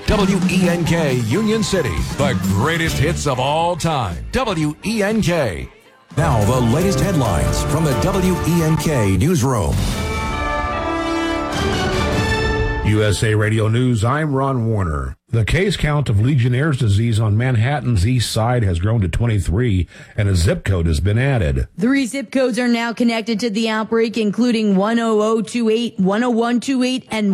WENK Union City, the greatest hits of all time. WENK. Now the latest headlines from the WENK newsroom. USA Radio News, I'm Ron Warner. The case count of Legionnaire's disease on Manhattan's east side has grown to 23, and a zip code has been added. 3 zip codes are now connected to the outbreak, including 10028, 10128, and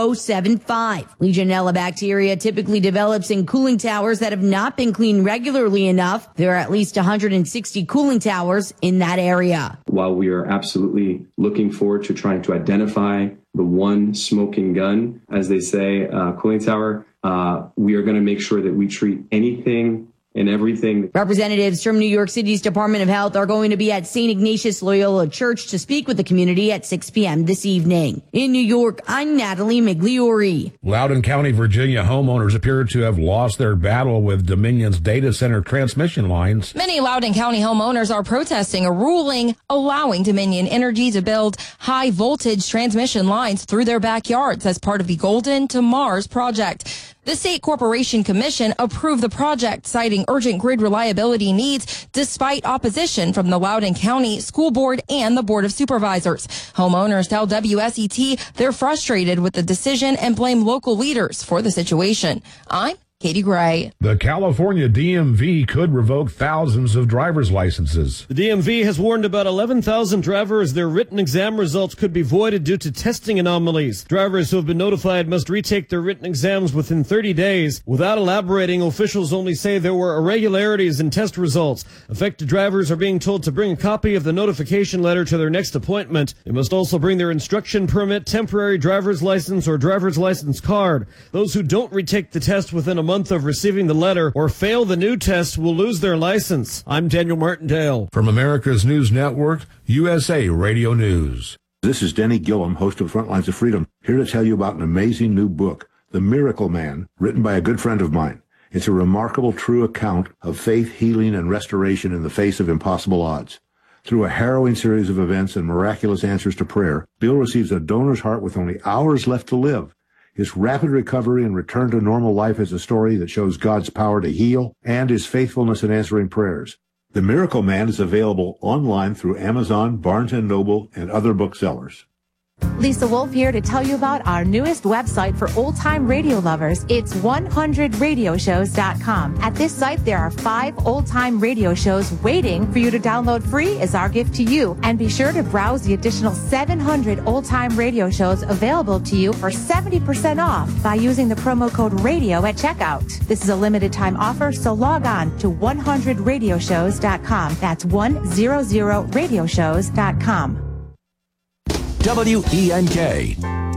10075. Legionella bacteria typically develops in cooling towers that have not been cleaned regularly enough. There are at least 160 cooling towers in that area. While we are absolutely looking forward to trying to identify the one smoking gun, as they say, cooling tower, we are going to make sure that we treat anything and everything. Representatives from New York City's Department of Health are going to be at St. Ignatius Loyola Church to speak with the community at 6 p.m. this evening. In New York, I'm Natalie Migliori. Loudoun County, Virginia homeowners appear to have lost their battle with Dominion's data center transmission lines. Many Loudoun County homeowners are protesting a ruling allowing Dominion Energy to build high voltage transmission lines through their backyards as part of the Golden to Mars project. The State Corporation Commission approved the project, citing urgent grid reliability needs despite opposition from the Loudoun County School Board and the Board of Supervisors. Homeowners tell WSET they're frustrated with the decision and blame local leaders for the situation. I'm Katie Gray. The California DMV could revoke thousands of driver's licenses. The DMV has warned about 11,000 drivers their written exam results could be voided due to testing anomalies. Drivers who have been notified must retake their written exams within 30 days. Without elaborating, officials only say there were irregularities in test results. Affected drivers are being told to bring a copy of the notification letter to their next appointment. They must also bring their instruction permit, temporary driver's license, or driver's license card. Those who don't retake the test within a month of receiving the letter or fail the new test will lose their license. I'm Daniel Martindale. From America's News Network, USA Radio News. This is Denny Gillum, host of Frontlines of Freedom, here to tell you about an amazing new book, The Miracle Man, written by a good friend of mine. It's a remarkable, true account of faith, healing, and restoration in the face of impossible odds. Through a harrowing series of events and miraculous answers to prayer, Bill receives a donor's heart with only hours left to live. His rapid recovery and return to normal life is a story that shows God's power to heal and his faithfulness in answering prayers. The Miracle Man is available online through Amazon, Barnes & Noble, and other booksellers. Lisa Wolf here to tell you about our newest website for old-time radio lovers. It's 100radioshows.com. At this site, there are 5 old-time radio shows waiting for you to download free as our gift to you. And be sure to browse the additional 700 old-time radio shows available to you for 70% off by using the promo code RADIO at checkout. This is a limited-time offer, so log on to 100radioshows.com. That's 100radioshows.com. WENK.